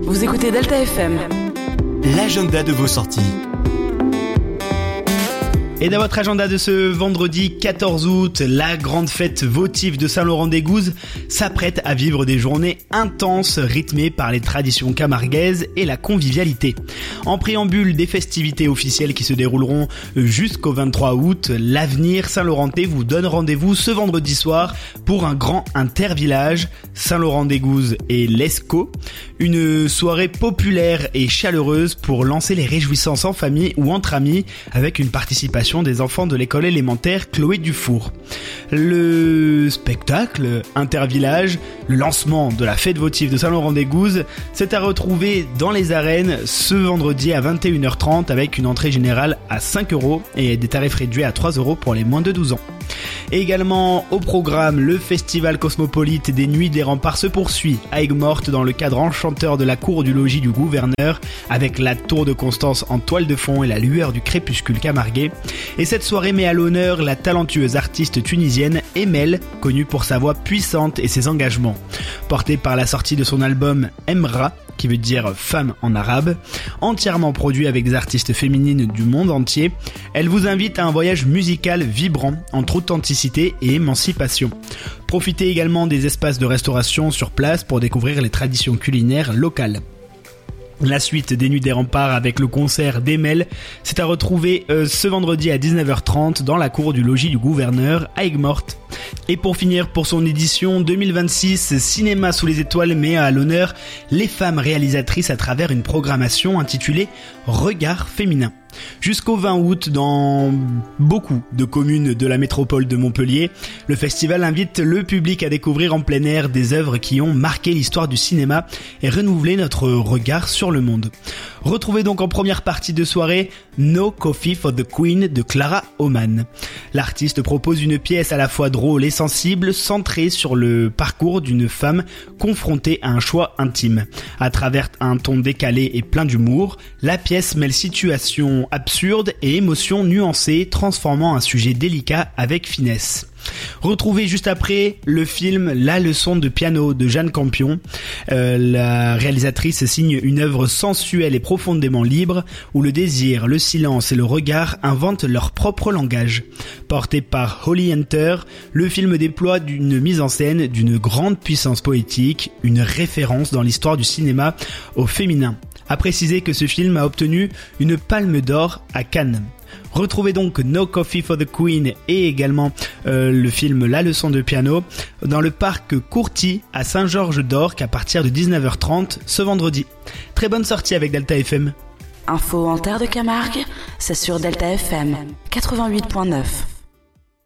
Vous écoutez Delta FM. L'agenda de vos sorties. Et dans votre agenda de ce vendredi 14 août, la grande fête votive de Saint-Laurent-des-Gouzes s'apprête à vivre des journées intenses rythmées par les traditions camarguaises et la convivialité. En préambule des festivités officielles qui se dérouleront jusqu'au 23 août, l'Avenir Saint-Laurentais vous donne rendez-vous ce vendredi soir pour un grand intervillage Saint-Laurent-des-Gouzes et l'Escaut, une soirée populaire et chaleureuse pour lancer les réjouissances en famille ou entre amis avec une participation des enfants de l'école élémentaire Chloé Dufour. Le spectacle Intervillage, le lancement de la fête votive de Saint-Laurent-des-Gouzes, c'est à retrouver dans les arènes ce vendredi à 21h30 avec une entrée générale à 5€ et des tarifs réduits à 3€ pour les moins de 12 ans. Et également au programme, le festival cosmopolite des Nuits des Remparts se poursuit à Aigues-Mortes dans le cadre enchanteur de la cour du logis du gouverneur avec la tour de Constance en toile de fond et la lueur du crépuscule camarguais. Et cette soirée met à l'honneur la talentueuse artiste tunisienne Emel, connue pour sa voix puissante et ses engagements. Portée par la sortie de son album Emra, qui veut dire femme en arabe, entièrement produit avec des artistes féminines du monde entier, elle vous invite à un voyage musical vibrant entre authenticité et émancipation. Profitez également des espaces de restauration sur place pour découvrir les traditions culinaires locales. La suite des Nuits des Remparts avec le concert d'Emel, c'est à retrouver ce vendredi à 19h30 dans la cour du logis du gouverneur à Aigues-Mortes. Et pour finir, pour son édition 2026, Cinéma sous les étoiles met à l'honneur les femmes réalisatrices à travers une programmation intitulée Regard féminin. Jusqu'au 20 août, dans beaucoup de communes de la métropole de Montpellier, le festival invite le public à découvrir en plein air des œuvres qui ont marqué l'histoire du cinéma et renouvelé notre regard sur le monde. Retrouvez donc en première partie de soirée No Coffee for the Queen de Clara Oman. L'artiste propose une pièce à la fois drôle et sensible, centrée sur le parcours d'une femme confrontée à un choix intime. À travers un ton décalé et plein d'humour, la pièce mêle situations absurdes et émotions nuancées, transformant un sujet délicat avec finesse. Retrouvez juste après le film La leçon de piano de Jeanne Campion. La réalisatrice signe une œuvre sensuelle et profondément libre où le désir, le silence et le regard inventent leur propre langage. Porté par Holly Hunter, le film déploie une mise en scène d'une grande puissance poétique, une référence dans l'histoire du cinéma au féminin. À préciser que ce film a obtenu une Palme d'Or à Cannes. Retrouvez donc No Coffee for the Queen et également le film La leçon de piano dans le parc Courty à Saint-Georges-d'Orc à partir de 19h30 ce vendredi. Très bonne sortie avec Delta FM. Info en terre de Camargue, c'est sur Delta FM 88.9.